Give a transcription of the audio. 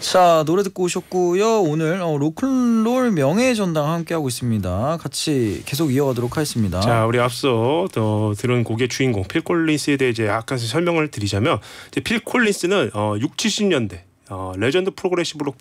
자, 노래 듣고 오셨고요. 오늘 로큰롤 명예의 전당 함께하고 있습니다. 같이 계속 이어가도록 하겠습니다. 자, 우리 앞서 들은 곡의 주인공 필 콜린스에 대해 이제 약간 설명을 드리자면, 이제 필 콜린스는 60, 70년대 레전드 프로그레시브 록